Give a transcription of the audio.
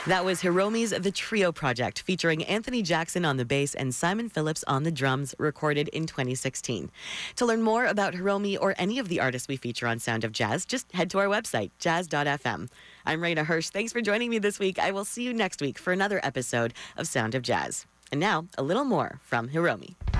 That was Hiromi's The Trio Project, featuring Anthony Jackson on the bass and Simon Phillips on the drums, recorded in 2016. To learn more about Hiromi or any of the artists we feature on Sound of Jazz, just head to our website, jazz.fm. I'm Raina Hirsch. Thanks for joining me this week. I will see you next week for another episode of Sound of Jazz. And now, a little more from Hiromi.